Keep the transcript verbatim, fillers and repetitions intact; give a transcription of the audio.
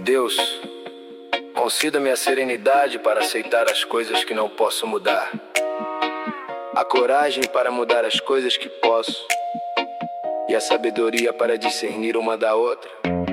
Deus, conceda-me a serenidade para aceitar as coisas que não posso mudar, a coragem para mudar as coisas que posso, e a sabedoria para discernir uma da outra.